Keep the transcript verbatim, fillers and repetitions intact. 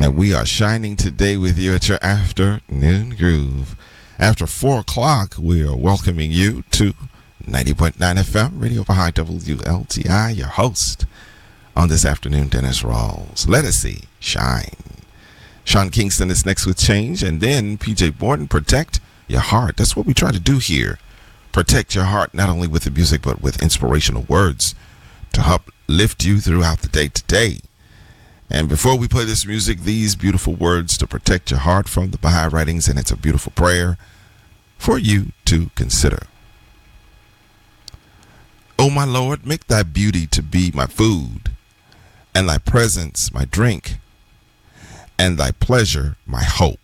And we are shining today with you at your afternoon groove. After four o'clock, we are welcoming you to ninety point nine F M, Radio Baha'i W L T I, your host on this afternoon, Dennis Rawls. Let us see, shine. Sean Kingston is next with Change, and then P J Borden, Protect Your Heart. That's what we try to do here. Protect your heart, not only with the music, but with inspirational words to help lift you throughout the day today. And before we play this music, these beautiful words to protect your heart from the Baha'i writings, and it's a beautiful prayer for you to consider. O my Lord, make thy beauty to be my food, and thy presence my drink, and thy pleasure my hope.